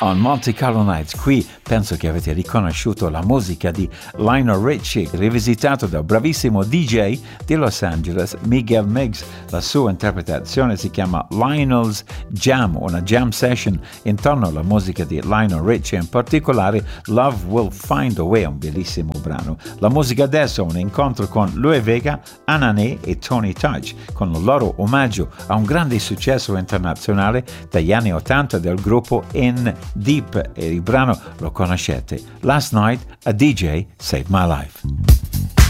On Monte Carlo Nights. Qui penso che avete riconosciuto la musica di Lionel Richie, rivisitato dal bravissimo DJ di Los Angeles, Miguel Miggs. La sua interpretazione si chiama Lionel's Jam, una jam session intorno alla musica di Lionel Richie, in particolare Love Will Find a Way, un bellissimo brano. La musica adesso è un incontro con Louie Vega, Anané e Tony Touch, con il loro omaggio a un grande successo internazionale degli anni 80 del gruppo In Deep, e il brano lo conoscete. Last Night a DJ Saved My Life.